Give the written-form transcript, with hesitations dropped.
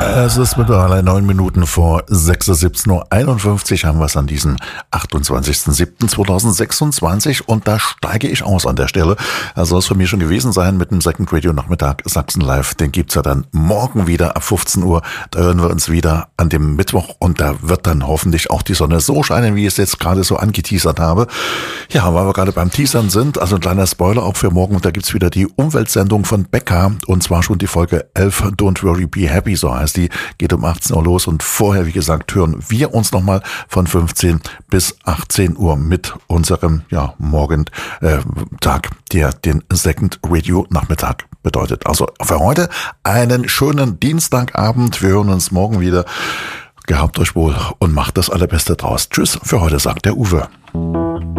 Es ist mittlerweile 9 Minuten vor 6, 17:51 Uhr haben wir es an diesem 28.07.2026 und da steige ich aus an der Stelle. Also soll es für mich schon gewesen sein mit dem Second Radio Nachmittag Sachsen Live. Den gibt's ja dann morgen wieder ab 15 Uhr. Da hören wir uns wieder an dem Mittwoch und da wird dann hoffentlich auch die Sonne so scheinen, wie ich es jetzt gerade so angeteasert habe. Ja, weil wir gerade beim Teasern sind, also ein kleiner Spoiler auch für morgen. Da gibt's wieder die Umweltsendung von Becca und zwar schon die Folge 11, Don't Worry, Be Happy, so heißt die, geht um 18 Uhr los und vorher, wie gesagt, hören wir uns nochmal von 15 bis 18 Uhr mit unserem Morgentag, der den Second Radio Nachmittag bedeutet. Also für heute einen schönen Dienstagabend. Wir hören uns morgen wieder. Gehabt euch wohl und macht das Allerbeste draus. Tschüss, für heute sagt der Uwe.